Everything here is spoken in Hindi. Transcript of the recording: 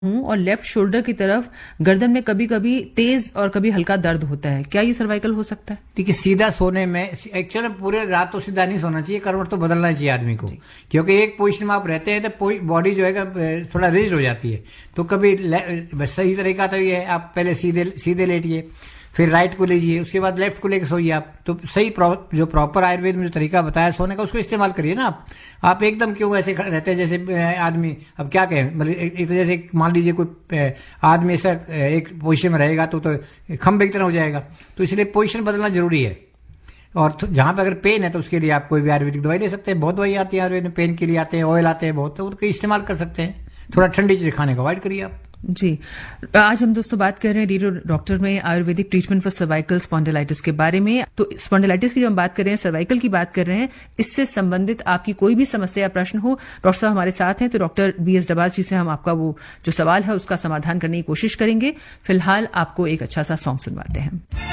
हूं और लेफ्ट शोल्डर की तरफ गर्दन में कभी कभी तेज और कभी हल्का दर्द होता है, क्या ये सर्वाइकल हो सकता है? देखिए, सीधा सोने में एक्चुअली पूरे रात तो सीधा नहीं सोना चाहिए, करवट तो बदलना चाहिए आदमी को, क्योंकि एक पोजीशन में आप रहते हैं तो बॉडी जो है थोड़ा रिजिड हो जाती है। तो कभी सही तरीका तो ये है, आप पहले सीधे सीधे लेटिए, फिर राइट को लीजिए, उसके बाद लेफ्ट को लेकर सोइए। आप तो सही जो प्रॉपर आयुर्वेद में जो तरीका बताया सोने का, उसको इस्तेमाल करिए ना। आप एकदम क्यों ऐसे रहते हैं जैसे आदमी, अब क्या कहें, मतलब एक तो जैसे मान लीजिए कोई आदमी ऐसा एक पोजीशन में रहेगा तो खंबे की तरह हो जाएगा। तो इसलिए पोजीशन बदलना जरूरी है। और जहां पर अगर पेन है तो उसके लिए आप कोई भी आयुर्वेदिक दवाई ले सकते हैं। बहुत दवाई आती है आयुर्वेद में, पेन के लिए आते हैं, ऑयल आते हैं बहुत, तो उनका इस्तेमाल कर सकते हैं। थोड़ा ठंडी चीजें खाने का अवॉइड करिए आप। जी, आज हम दोस्तों बात कर रहे हैं रेडियो डॉक्टर में Ayurvedic treatment for cervical spondylitis के बारे में। तो स्पॉन्डिलाइटिस की जो हम बात कर रहे हैं, सर्वाइकल की बात कर रहे हैं, इससे संबंधित आपकी कोई भी समस्या या प्रश्न हो, डॉक्टर साहब हमारे साथ हैं, तो डॉक्टर BS डबाज जी से हम आपका वो जो सवाल है उसका समाधान करने की कोशिश करेंगे। फिलहाल आपको एक अच्छा सा सॉन्ग सुनवाते हैं।